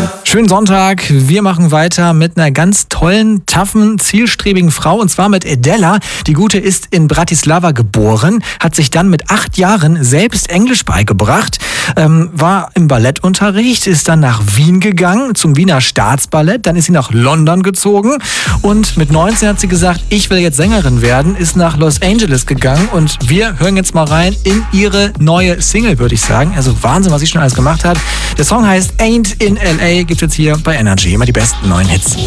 Schönen Sonntag. Wir machen weiter mit einer ganz tollen, taffen, zielstrebigen Frau, und zwar mit Edella. Die Gute ist in Bratislava geboren, hat sich dann mit 8 Jahren selbst Englisch beigebracht, war im Ballettunterricht, ist dann nach Wien gegangen, zum Wiener Staatsballett, dann ist sie nach London gezogen und mit 19 hat sie gesagt, ich will jetzt Sängerin werden, ist nach Los Angeles gegangen, und wir hören jetzt mal rein in ihre neue Single, würde ich sagen. Also Wahnsinn, was sie schon alles gemacht hat. Der Song heißt Ain't in L.A., gibt's jetzt hier bei Energy. Immer die besten neuen Hits.